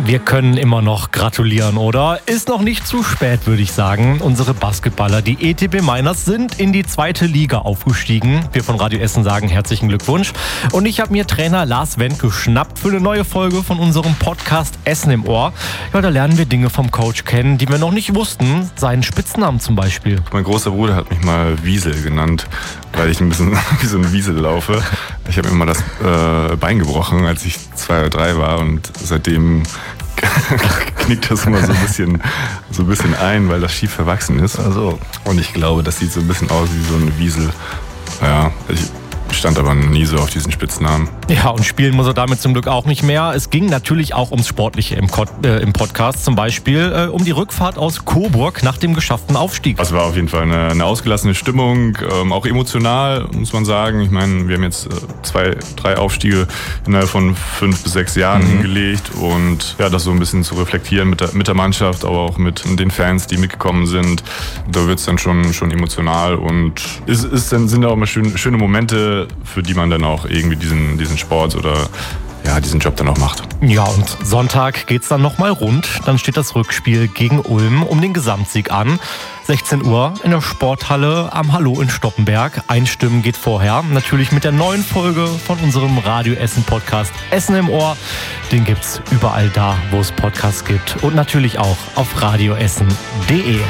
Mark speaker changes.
Speaker 1: Wir können immer noch gratulieren, oder? Ist noch nicht zu spät, würde ich sagen. Unsere Basketballer, die ETB Miners, sind in die 2. Liga aufgestiegen. Wir von Radio Essen sagen herzlichen Glückwunsch. Und ich habe mir Trainer Lars Wendt geschnappt für eine neue Folge von unserem Podcast Essen im Ohr. Ja, da lernen wir Dinge vom Coach kennen, die wir noch nicht wussten. Seinen Spitznamen zum Beispiel.
Speaker 2: Mein großer Bruder hat mich mal Wiesel genannt, weil ich ein bisschen wie so ein Wiesel laufe. Ich habe mir immer das Bein gebrochen, als ich 2 oder 3 war, und seitdem knickt das immer so ein bisschen ein, weil das schief verwachsen ist.
Speaker 1: Also.
Speaker 2: Und ich glaube, das sieht so ein bisschen aus wie so eine Wiesel. Ja, ich stand aber nie so auf diesen Spitznamen.
Speaker 1: Ja, und spielen muss er damit zum Glück auch nicht mehr. Es ging natürlich auch ums Sportliche im Podcast. Zum Beispiel um die Rückfahrt aus Coburg nach dem geschafften Aufstieg.
Speaker 2: Das war auf jeden Fall eine ausgelassene Stimmung, auch emotional, muss man sagen. Ich meine, wir haben jetzt 2, 3 Aufstiege innerhalb von 5 bis 6 Jahren hingelegt. Und ja, das so ein bisschen zu reflektieren mit der Mannschaft, aber auch mit den Fans, die mitgekommen sind. Da wird es dann schon emotional, und sind auch immer schöne Momente, für die man dann auch irgendwie diesen Sport oder diesen Job dann auch macht.
Speaker 1: Ja, und Sonntag geht's dann nochmal rund. Dann steht das Rückspiel gegen Ulm um den Gesamtsieg an. 16 Uhr in der Sporthalle am Hallo in Stoppenberg. Einstimmen geht vorher. Natürlich mit der neuen Folge von unserem Radio Essen Podcast Essen im Ohr. Den gibt's überall da, wo es Podcasts gibt. Und natürlich auch auf radioessen.de.